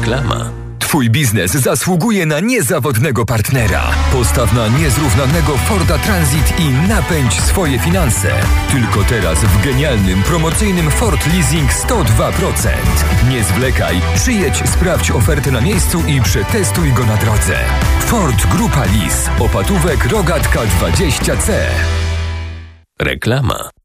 Reklama. Twój biznes zasługuje na niezawodnego partnera. Postaw na niezrównanego Forda Transit i napędź swoje finanse. Tylko teraz w genialnym, promocyjnym Ford Leasing 102%. Nie zwlekaj, przyjedź, sprawdź ofertę na miejscu i przetestuj go na drodze. Ford Grupa Lease. Opatówek Rogatka 20C. Reklama.